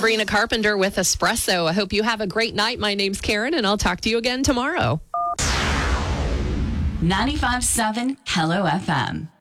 Sabrina Carpenter with Espresso. I hope you have a great night. My name's Karen, and I'll talk to you again tomorrow. 95.7 Hello FM.